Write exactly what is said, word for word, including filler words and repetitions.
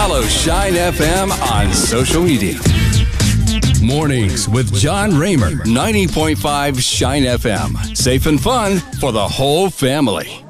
Follow Shine F M on social media. Mornings with John Raymer. ninety point five Shine F M. Safe and fun for the whole family.